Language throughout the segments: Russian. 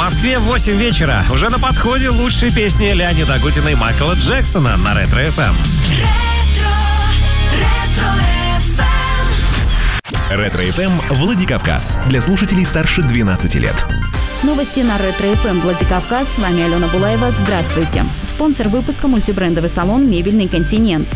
Москве 8 вечера. Уже на подходе лучшие песни Леонида Агутина и Майкла Джексона на Ретро ФМ. Ретро ФМ Владикавказ. Для слушателей старше 12 лет. Новости на Ретро ФМ Владикавказ. С вами Алена Булаева. Здравствуйте. Спонсор выпуска — мультибрендовый салон «Мебельный континент».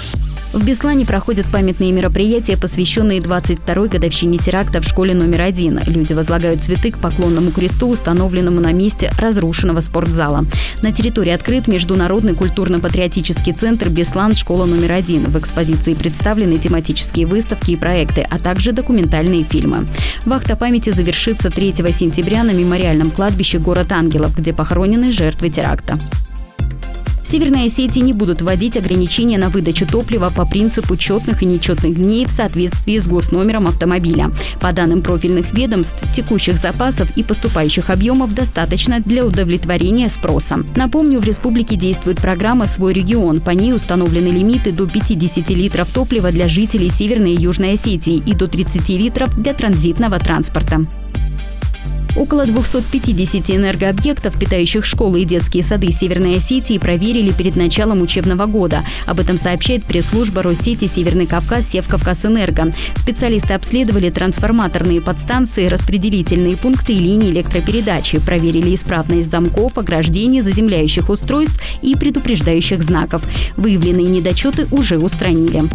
В Беслане проходят памятные мероприятия, посвященные 22-й годовщине теракта в школе номер 1. Люди возлагают цветы к поклонному кресту, установленному на месте разрушенного спортзала. На территории открыт Международный культурно-патриотический центр «Беслан. Школа номер 1». В экспозиции представлены тематические выставки и проекты, а также документальные фильмы. Вахта памяти завершится 3 сентября на мемориальном кладбище «Город ангелов», где похоронены жертвы теракта. В Северной Осетии не будут вводить ограничения на выдачу топлива по принципу четных и нечетных дней в соответствии с госномером автомобиля. По данным профильных ведомств, текущих запасов и поступающих объемов достаточно для удовлетворения спроса. Напомню, в республике действует программа «Свой регион». По ней установлены лимиты до 50 литров топлива для жителей Северной и Южной Осетии и до 30 литров для транзитного транспорта. Около 250 энергообъектов, питающих школы и детские сады Северной Осетии, проверили перед началом учебного года. Об этом сообщает пресс-служба Россети Северный Кавказ «Севкавказэнерго». Специалисты обследовали трансформаторные подстанции, распределительные пункты и линии электропередачи, проверили исправность замков, ограждений, заземляющих устройств и предупреждающих знаков. Выявленные недочеты уже устранили.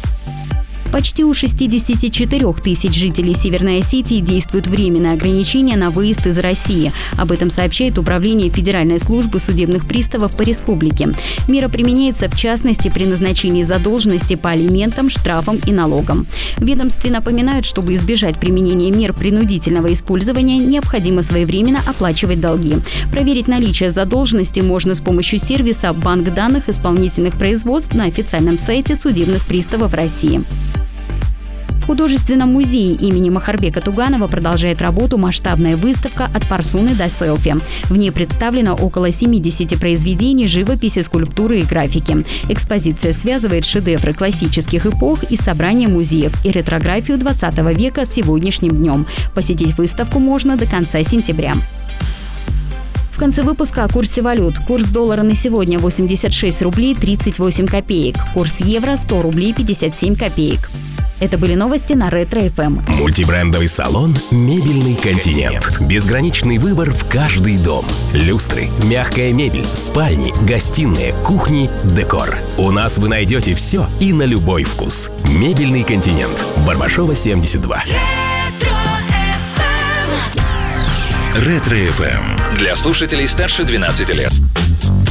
Почти у 64 тысяч жителей Северной Осетии действуют временные ограничения на выезд из России. Об этом сообщает Управление Федеральной службы судебных приставов по республике. Мера применяется в частности при назначении задолженности по алиментам, штрафам и налогам. В ведомстве напоминают, чтобы избежать применения мер принудительного использования, необходимо своевременно оплачивать долги. Проверить наличие задолженности можно с помощью сервиса «Банк данных исполнительных производств» на официальном сайте судебных приставов России. В художественном музее имени Махарбека Туганова продолжает работу масштабная выставка «От парсуны до селфи». В ней представлено около 70 произведений живописи, скульптуры и графики. Экспозиция связывает шедевры классических эпох из собрания музеев и ретрографию 20 века с сегодняшним днем. Посетить выставку можно до конца сентября. В конце выпуска о курсе валют. Курс доллара на сегодня 86 рублей 38 копеек. Курс евро 100 рублей 57 копеек. Это были новости на Ретро ФМ. Мультибрендовый салон «Мебельный континент». Безграничный выбор в каждый дом. Люстры, мягкая мебель, спальни, гостиные, кухни, декор. У нас вы найдете все и на любой вкус. «Мебельный континент». Барбашова, 72. Ретро ФМ. Для слушателей старше 12 лет.